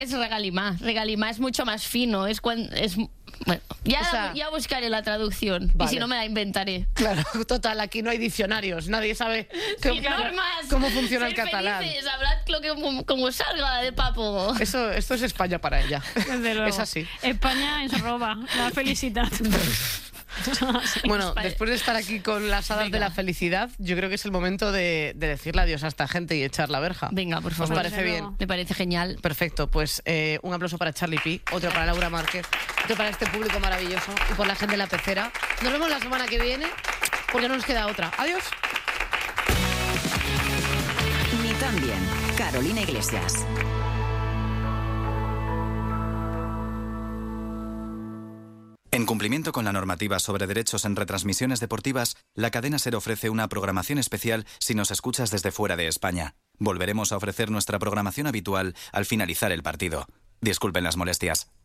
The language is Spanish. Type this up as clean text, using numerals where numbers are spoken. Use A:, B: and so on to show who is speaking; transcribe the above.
A: Es regalimá. Regalimá es mucho más fino. Es cuando... Bueno, ya buscaré la traducción. Vale. Y si no, me la inventaré.
B: Claro, total, aquí no hay diccionarios. Nadie sabe cómo funciona el catalán.
A: Felices, hablad como salga de papo.
B: Esto es España para ella.
C: Desde luego.
B: Es así.
C: España ens roba la felicidad.
B: Bueno, después de estar aquí con las hadas de la felicidad, yo creo que es el momento de decirle adiós a esta gente y echar la verja.
A: Venga, por favor.
B: ¿Os parece bien?
A: Me parece genial.
B: Perfecto, pues un aplauso para Charlie Pi, otro para Laura Márquez, otro para este público maravilloso y por la gente de La Pecera. Nos vemos la semana que viene porque no nos queda otra. Adiós.
D: Ni tan bien. Carolina Iglesias.
E: En cumplimiento con la normativa sobre derechos en retransmisiones deportivas, la cadena SER ofrece una programación especial si nos escuchas desde fuera de España. Volveremos a ofrecer nuestra programación habitual al finalizar el partido. Disculpen las molestias.